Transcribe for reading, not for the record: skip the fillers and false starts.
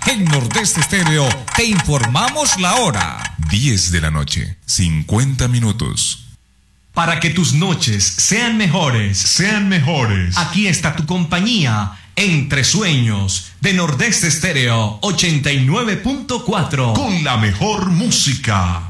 En Nordeste Estéreo te informamos la hora. 10 de la noche, 50 minutos. Para que tus noches sean mejores, aquí está tu compañía, Entre Sueños, de Nordeste Estéreo 89.4. Con la mejor música.